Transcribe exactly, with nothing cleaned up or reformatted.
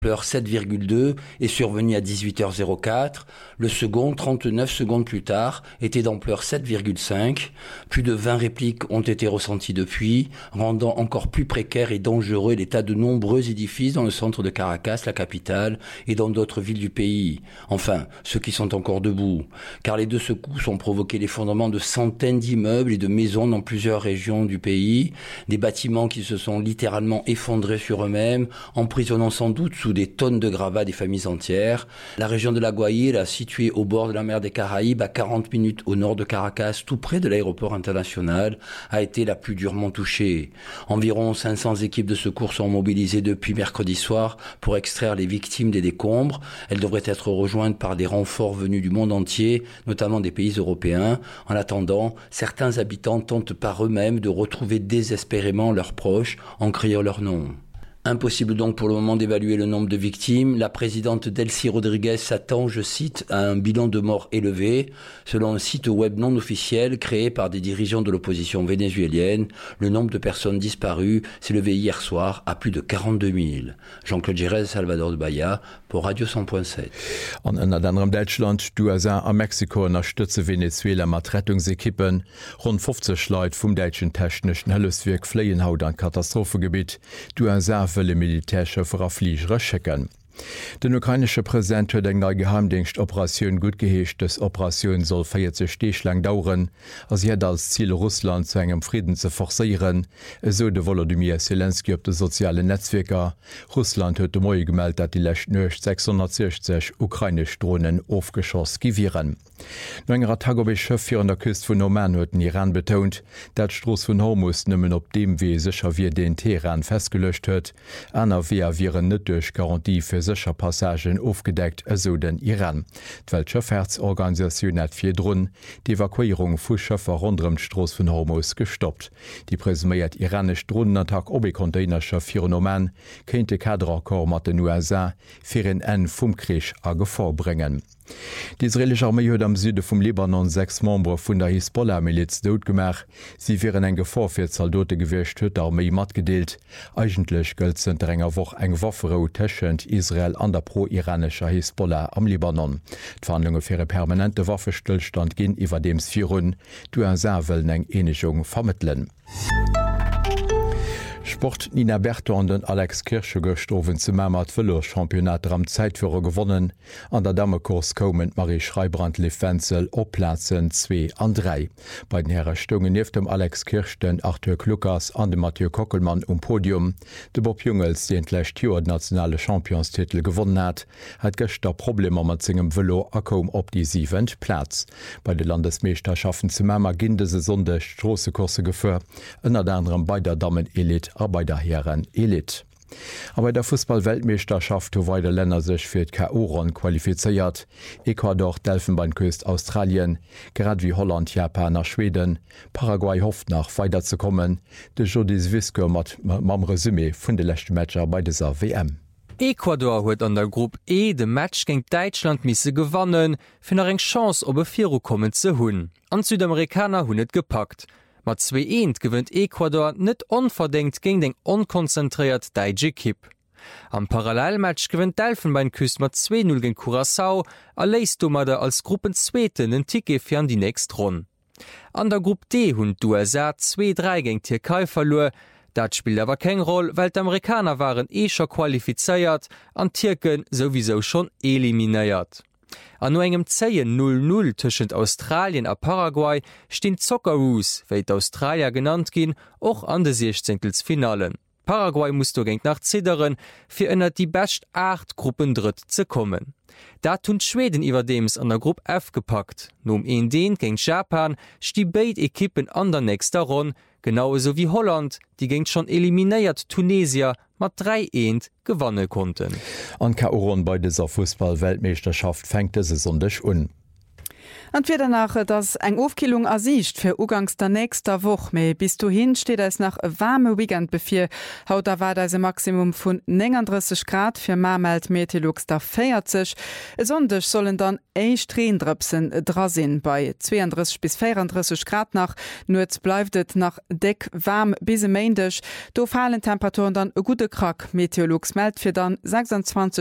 sept virgule deux est survenu à dix-huit heures quatre. Le second, trente-neuf secondes plus tard, était d'ampleur sept virgule cinq. Plus de vingt répliques ont été ressenties depuis, rendant encore plus précaire et dangereux l'état de nombreux édifices dans le centre de Caracas, la capitale, et dans d'autres villes du pays. Enfin, ceux qui sont encore debout. Car les deux secousses ont provoqué l'effondrement de centaines d'immeubles et de maisons dans plusieurs régions du pays. Des bâtiments qui se sont littéralement effondrés sur eux-mêmes, emprisonnant sans doute sous des tonnes de gravats des familles entières. La région de La Guaira, située au bord de la mer des Caraïbes, à quarante minutes au nord de Caracas, tout près de l'aéroport international, a été la plus durement touchée. Environ cinq cents équipes de secours sont mobilisées depuis mercredi soir pour extraire les victimes des décombres. Elles devraient être rejointes par des renforts venus du monde entier, notamment des pays européens. En attendant, certains habitants tentent par eux-mêmes de retrouver désespérément leurs proches en criant leur nom. Impossible donc pour le moment d'évaluer le nombre de victimes. La présidente Delcy Rodriguez s'attend, je cite, à un bilan de morts élevé. Selon un site web non officiel créé par des dirigeants de l'opposition vénézuélienne, le nombre de personnes disparues s'est levé hier soir à plus de quarante-deux mille. Jean-Claude Gérez, Salvador de Bahia, pour Radio cent point sept. An ënner anderem Deutschland, U S A a Mexiko unterstütze Venezuela mat Rettungsekippen. Rund fünfzig Leute vum deitschen technischen Hëlleswerk fleien haut an Katastrophegebiet. Du U S A wëlle Militärschëffer a Flieger checken. Den ukrainesche Präsident huet eng neii Geheimdienstoperatioun gut geheescht, des Operationioun soll feiertze Steechlang dauren, ass hiet als Ziel Russland zu engem Frieden ze forcéieren, eso de Volodymyr Zelensky op de soziale Netzwerker. Russland huet de Moi gemeldt, dat die lächt nøcht sechshundertsechzig ukrainisch Drohnen aufgeschoss givieren. No enger Tag op e Schëff fir an der Küst vun Oman huet den Iran betont, dat Stroos vun Hormus nëmmen op dem Wee secher wie den Teheran festgelöscht huet, aner wie viren net duch Garantie fir secher Passagen aufgedeckt eso den Iran. D'Weltschëffahrtsorganisationun net fir Drun d'Evakuierung vu Schëffer rondrem Stroos vun Hormus gestoppt. Die presuméiert iranesch Drohnenattack op e Containerschëff fir Oman kéint de Kaderakor mat den U S A fir en en vum Krich a Gefahr bringen. Die israelische Armee huet am Süde vum Libanon sechs Membre vun der Hisbollah-Miliz doodgemach. Sie wären eng Gefahr fir Soldote gewircht huet der Armee mat gedeelt. Eigentlech gëlt enger woch eng Wafferou tschent Israel an der pro-iranescher Hisbollah am Libanon. D'Verhandlunge fir e permanente Waffestillstand ginn iwwer dems virun, du en Säweln eng Enigung vermitteln. Sport Nina Berto an den Alex Kirsche gestowen ze Mamat Vëller Championat am Zeitführer gewonnen, an der Dammekurs komend Marie Schreibrand Lefenzel opplazen zwei an drei. Bei den Herrestungen nieft dem Alex Kirchten Arthur Klukas an dem Mathieu Kockelmann um Podium. De Bob Jungels, die entlecht Joer nationale Championstitel gewonnen hat, hat gëchter Probleme mat zinggem Vëlo a kom op die sievent Platz. Bei de Landesmeesterschaften ze Mammer ginde se sonde Strossekurse geffu, ënner anderem bei der Damen-Elit a bei der Herren Elit. Aber bei der Fußball-Weltmeisterschaft wo weide Länder sech fir d K O-Ron qualifiziert. Ecuador, Elfenbeinküst, Australien, grad wie Holland, Japan nach Schweden. Paraguay hofft nach weiterzukommen. De Jodis Wiske mat mam Resümé vun de lechte Matcher bei dieser W M. Ecuador huet an der Gruppe E de Match géint Deutschland misse gewannen, fir nach eng Chance op e Viro kommen ze hunn. An Südamerikaner hunn net gepackt. Mat zwei eins gewënnt Ecuador net onverdenkt géint eng onkonzentriert deitsche Kipp. Am Parallelmatch gewënnt d'Elfenbeinküst mat zwei null gen Curaçao, a léist dummerder als Gruppenzweeten en Ticket fir an die nächst Ronn. An der Gruppe D hunn d'U S A zwei drei géint Türkei verloren. Dat spielt awer keng Roll, weil d'Amerikaner waren echer qualifizeiert, an Türken sowieso schon eliminéiert. An no engem Zeien null null tschent Australien a Paraguay steen Socceroos, wéi d'Australier genannt ginn, och an de Sechzehntelfinalen. Paraguay muss do géint nach Zidderen, fir ënner die best acht Gruppen dritt ze kommen. Dat hunn Schweden iwwerdeems an der Gruppe F gepackt. Nom een Deen géint Japan stie beit Ekippen an der nächster Ronn, genauso wie Holland, die géint schon eliminéiert Tunesier mat drei eins gewanne konnten. An K O-Ron bei dieser Fußball-Weltmeisterschaft fängt se sondech un. Entweder nach dass eng Aufkilung ersicht für Ugangs der nächster Woche mehr bis du hin steht es nach warme Weekend befir haut da war das Maximum von neununddreißig Grad für Mameld Meteorlux da feiert sich sonndech sollen dann Eichtrendröpsen drasinn bei zweiunddreißig bis vierunddreißig Grad nach nur bleiftet nach Deck warm bis meindesch do fallen Temperaturen dann e gute Krack Meteorlux meldt für dann sechsundzwanzig